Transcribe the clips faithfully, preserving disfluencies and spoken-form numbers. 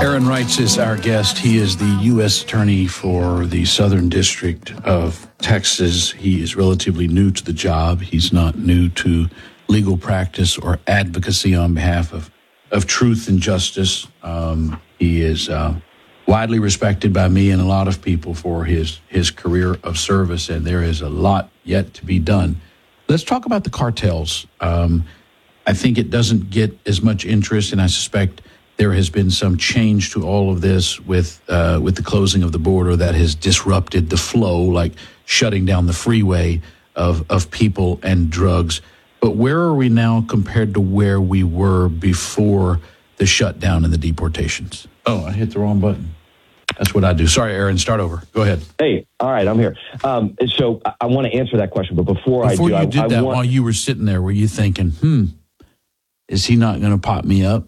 Aaron Reitz is our guest. He is the U S Attorney for the Southern District of Texas. He is relatively new to the job. He's not new to legal practice or advocacy on behalf of, of truth and justice. Um, he is uh, widely respected by me and a lot of people for his, his career of service, and there is a lot yet to be done. Let's talk about the cartels. Um, I think it doesn't get as much interest, and I suspect there has been some change to all of this with uh, with the closing of the border that has disrupted the flow, like shutting down the freeway of, of people and drugs. But where are we now compared to where we were before the shutdown and the deportations? Oh, I hit the wrong button. That's what I do. Sorry, Aaron, start over. Go ahead. Hey, all right, I'm here. Um, so I, I want to answer that question, but before, before I do, you did I, that, I want... while you were sitting there, were you thinking, hmm, is he not going to pop me up?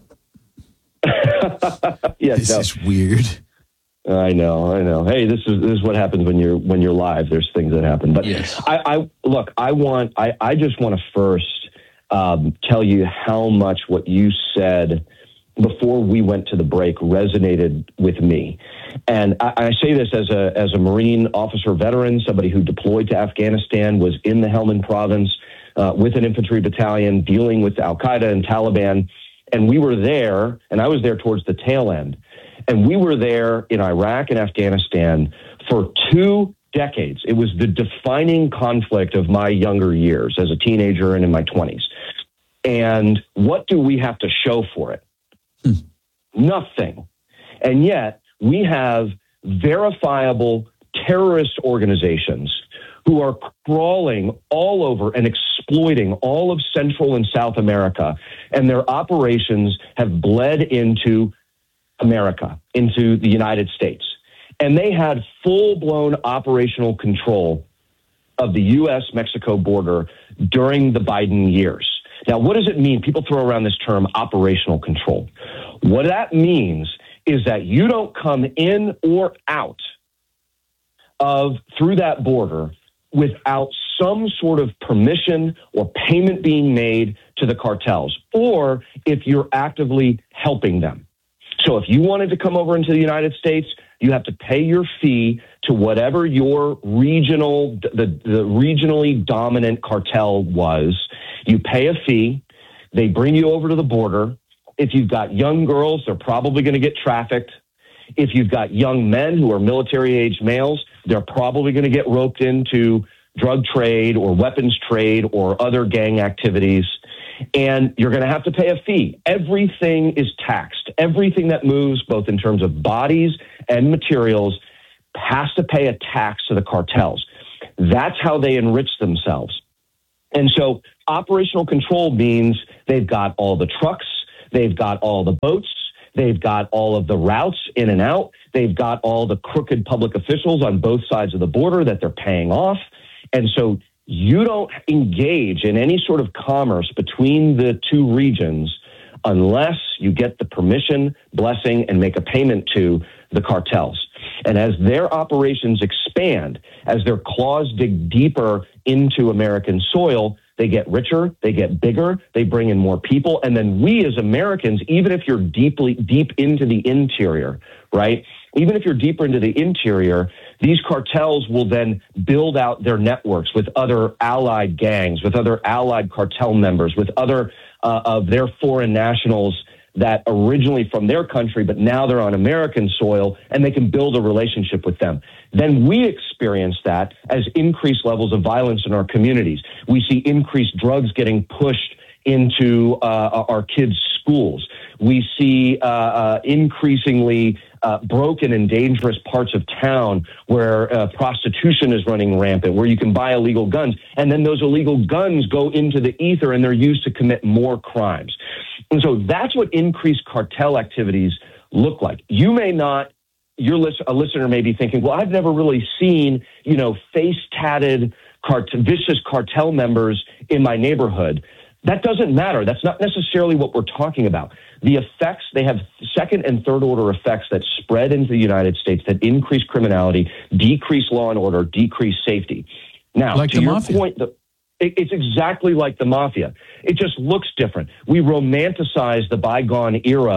yeah, this no. is weird. I know, I know. Hey, this is this is what happens when you're when you're live. There's things that happen. But yes. I, I look. I want. I, I just want to first um, tell you how much what you said before we went to the break resonated with me. And I, I say this as a as a Marine officer veteran, somebody who deployed to Afghanistan, was in the Helmand province uh, with an infantry battalion dealing with Al Qaeda and Taliban. And we were there, and I was there towards the tail end. And we were there in Iraq and Afghanistan for two decades. It was the defining conflict of my younger years as a teenager and in my twenties. And what do we have to show for it? Hmm. Nothing. And yet we have verifiable terrorist organizations who are crawling all over and exploiting all of Central and South America. And their operations have bled into America, into the United States. And they had full-blown operational control of the U S Mexico border during the Biden years. Now, what does it mean? People throw around this term operational control. What that means is that you don't come in or out of through that border without some sort of permission or payment being made to the cartels, or if you're actively helping them. So if you wanted to come over into the United States, you have to pay your fee to whatever your regional, the, the regionally dominant cartel was. You pay a fee. They bring you over to the border. If you've got young girls, they're probably going to get trafficked. If you've got young men who are military-age males, they're probably going to get roped into drug trade or weapons trade or other gang activities. And you're going to have to pay a fee. Everything is taxed. Everything that moves, both in terms of bodies and materials, has to pay a tax to the cartels. That's how they enrich themselves. And so operational control means they've got all the trucks, they've got all the boats, they've got all of the routes in and out, they've got all the crooked public officials on both sides of the border that they're paying off. And so you don't engage in any sort of commerce between the two regions unless you get the permission, blessing, and make a payment to the cartels. And as their operations expand, as their claws dig deeper into American soil, they get richer, they get bigger, they bring in more people. And then we as Americans, even if you're deeply deep into the interior, right? Even if you're deeper into the interior, these cartels will then build out their networks with other allied gangs, with other allied cartel members, with other uh, of their foreign nationals that originally from their country, but now they're on American soil, and they can build a relationship with them. Then we experience that as increased levels of violence in our communities. We see increased drugs getting pushed into uh, our kids' schools. We see uh, uh, increasingly uh, broken and dangerous parts of town where uh, prostitution is running rampant, where you can buy illegal guns. And then those illegal guns go into the ether and they're used to commit more crimes. And so that's what increased cartel activities look like. You may not, your list, a listener may be thinking, well, I've never really seen, you know, face-tatted, cart- vicious cartel members in my neighborhood. That doesn't matter. That's not necessarily what we're talking about. The effects, they have second and third order effects that spread into the United States that increase criminality, decrease law and order, decrease safety. Now, like to the your mafia. point, the, it, it's exactly like the mafia. It just looks different. We romanticize the bygone era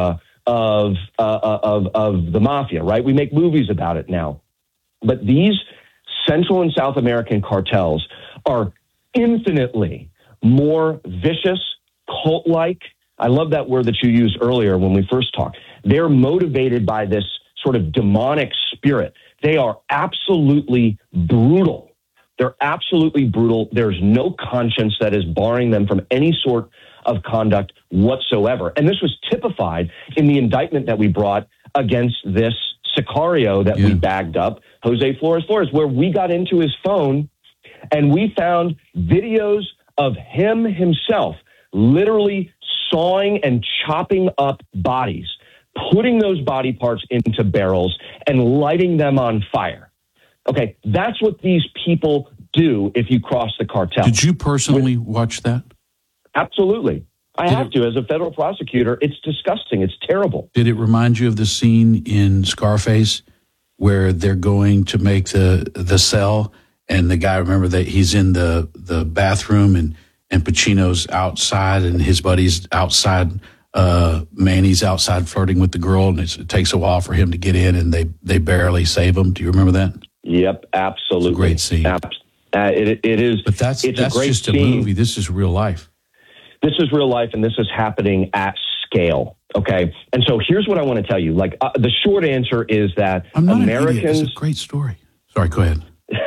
of, uh, of, of the mafia, right? We make movies about it now. But these Central and South American cartels are infinitely more vicious, cult-like. I love that word that you used earlier when we first talked. They're motivated by this sort of demonic spirit. They are absolutely brutal. They're absolutely brutal. There's no conscience that is barring them from any sort of conduct whatsoever. And this was typified in the indictment that we brought against this Sicario that yeah. we bagged up, Jose Flores Flores, where we got into his phone and we found videos of him himself literally sawing and chopping up bodies, putting those body parts into barrels and lighting them on fire. Okay, that's what these people do if you cross the cartel. Did you personally With, watch that? Absolutely. I Did have it, to. As a federal prosecutor, it's disgusting. It's terrible. Did it remind you of the scene in Scarface where they're going to make the the cell and the guy, remember that he's in the, the bathroom and, and Pacino's outside and his buddy's outside, uh, Manny's outside flirting with the girl, and it's, it takes a while for him to get in and they, they barely save him. Do you remember that? Yep, absolutely. It's a great scene. Uh, it, it is. But that's, it's that's a great just a scene. movie. This is real life. This is real life, and this is happening at scale, okay? And so here's what I want to tell you. Like, uh, the short answer is that I'm not Americans... An idiot. It's a great story. Sorry, go ahead.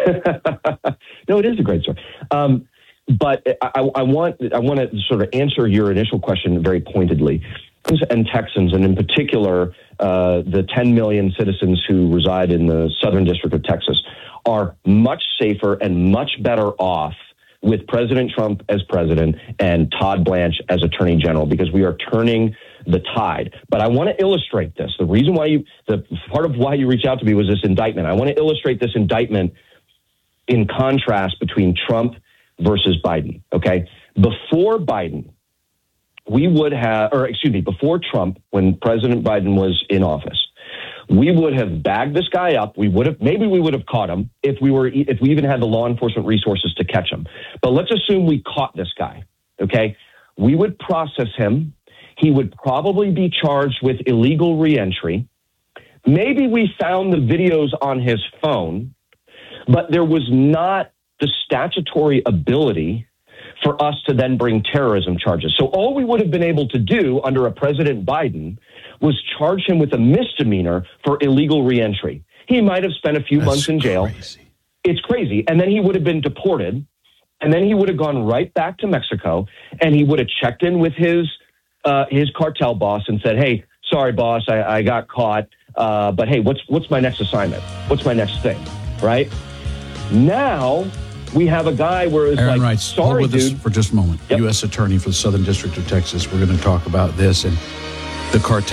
No, it is a great story. Um, but I, I want I want to sort of answer your initial question very pointedly. And Texans, and in particular, uh, the ten million citizens who reside in the Southern District of Texas, are much safer and much better off with President Trump as president and Todd Blanche as attorney general, because we are turning the tide. But I want to illustrate this. The reason why you, the part of why you reached out to me was this indictment. I want to illustrate this indictment in contrast between Trump versus Biden. Okay. Before Biden, we would have, or excuse me, before Trump, when President Biden was in office, we would have bagged this guy up. We would have, maybe we would have caught him if we were, if we even had the law enforcement resources to catch him. But let's assume we caught this guy. Okay. We would process him. He would probably be charged with illegal reentry. Maybe we found the videos on his phone, but there was not the statutory ability for us to then bring terrorism charges. So all we would have been able to do under a President Biden was charge him with a misdemeanor for illegal reentry. He might have spent a few That's months in jail. Crazy. It's crazy. And then he would have been deported, and then he would have gone right back to Mexico, and he would have checked in with his uh, his cartel boss and said, hey, sorry, boss, I, I got caught. Uh, but hey, what's what's my next assignment? What's my next thing? Right? Now we have a guy where it's Aaron like, writes, sorry, hold with dude. us for just a moment. Yep. U S Attorney for the Southern District of Texas. We're going to talk about this and the cartel.